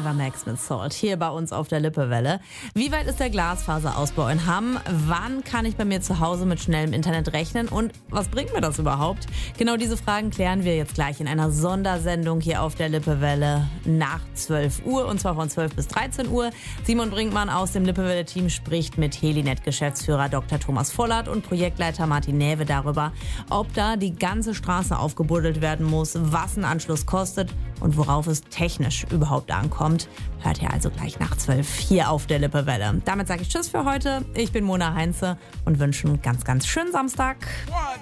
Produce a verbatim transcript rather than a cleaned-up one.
Ava Max mit Salt hier bei uns auf der Lippewelle. Wie weit ist der Glasfaserausbau in Hamm? Wann kann ich bei mir zu Hause mit schnellem Internet rechnen? Und was bringt mir das überhaupt? Genau diese Fragen klären wir jetzt gleich in einer Sondersendung hier auf der Lippewelle nach zwölf Uhr und zwar von zwölf bis dreizehn Uhr. Simon Brinkmann aus dem Lippewelle-Team spricht mit Helinet-Geschäftsführer Doktor Thomas Vollert und Projektleiter Martin Näwe darüber, ob da die ganze Straße aufgebuddelt werden muss, was ein Anschluss kostet und worauf es technisch überhaupt ankommt. Hört ihr also gleich nach zwölf hier auf der Lippewelle. Damit sage ich Tschüss für heute. Ich bin Mona Heinze und wünsche einen ganz, ganz schönen Samstag. One,